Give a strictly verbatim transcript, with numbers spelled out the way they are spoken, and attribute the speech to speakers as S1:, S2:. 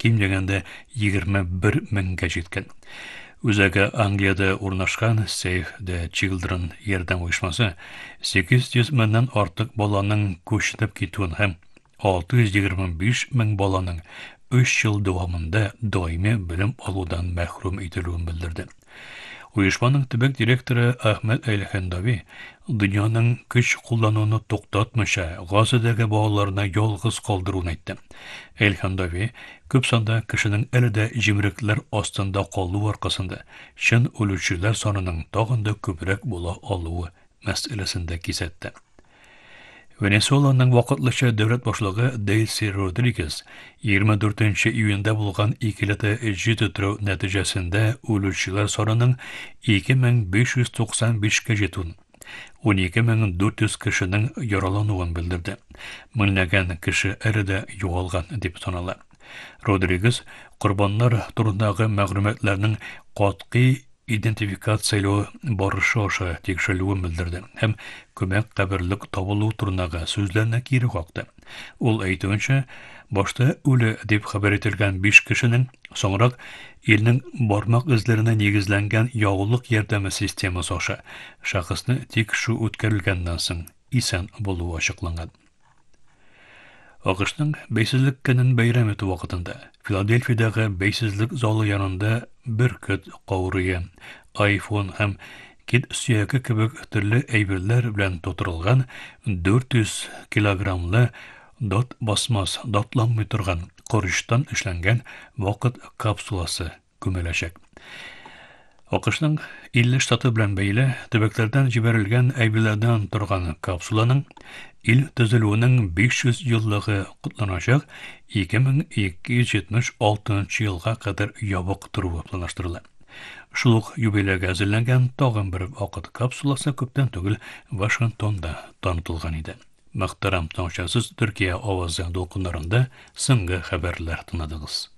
S1: ким дегенде егерме бер меңгә җиткән. Үзәге Англиядә урнашкан Save the Children ярдәм оешмасы сигез йөз меңнән артык баланың күченеп китүен һәм алты йөз егерме биш мең баланың өч ел дәвамында даими белем алудан мәхрүм ителүен белдерде. Уешманың төбәк директоры Ахмед Әлхәндави дөньяның көч куллануны туктатмыйча Газадагы балаларны ялгыз калдыруын әйтте. Әлхәндави күп санда кешенең әле дә җимерекләр астында калу аркасында чын үлүчеләр санының тагын да күбрәк була алуы мәсьәләсендә кисәтте. Венесуэланың вакытлыча дәүләт башлыгы Дейси Родригес егерме дүртенче июньдә булган икеләтә җиде терәү нәтиҗәсендә үлүчеләр санының ике мең биш йөз туксан бишкә җитүен, унике мең дүрт йөз кешенең яралануын белдерде. Меңләгән кеше әле дә югалган дип санала. Родригес корбаннар турындагы мәгълүматларның катгый идентификациялау барышы аша тикшерүен белдерде һәм күмәк каберлек табылу турындагы сүзләрне кире какты. Ул әйтүенчә, башта үле дип хәбәр ителгән биш кешенең соңрак илнең бармак эзләренә нигезләнгән ягулык ярдәме системасы аша шәхесне тикшерү үткәрелгәннән соң исән булуы ачыкланган. Агышның бәйсезлек көнен бәйрәм итү вакытында Филадельфиядагы бәйсезлек залы янында бөркет каурые, iPhone һәм кит сөяге кебек төрле әйберләр белән тутырылган дүрт йөз килограммлы дат басмас датламый торган корыштан эшләнгән вакыт капсуласы күмеләчәк. Акышның илле штаты белән бәйле төбәкләрдән җибәрелгән әйберләрдән торган капсуланың ил төзелүенең биш йөз еллыгы кутланачак ике мең ике йөз җитмеш алтынчы елга кадәр ябык торуы планлаштырыла. Шул ук юбилейга әзерләнгән тагын бер вакыт капсуласы күптән түгел Вашингтонда танытылган иде. Мөхтәрәм тамашачы, Төркия авазы дулкыннарында соңгы хәбәрләр тыңладыгыз.